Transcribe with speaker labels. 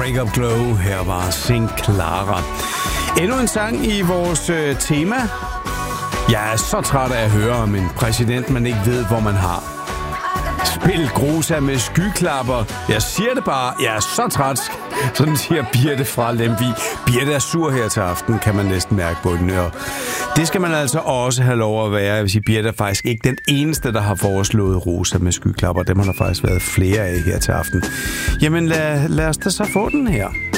Speaker 1: Wake Up Glow. Her var Sing Clara. Endnu en sang i vores tema. Jeg er så træt af at høre om en præsident, man ikke ved, hvor man har. Spil grusa med skyklapper. Jeg siger det bare. Jeg er så træt. Sådan siger Birte fra Lemvig. Birte er sur her til aften, kan man næsten mærke på den. Og det skal man altså også have lov at være. Jeg vil sige, Birte er faktisk ikke den eneste, der har foreslået rosa med skyklapper. Dem har der faktisk været flere af her til aften. Jamen lad os da så få den her.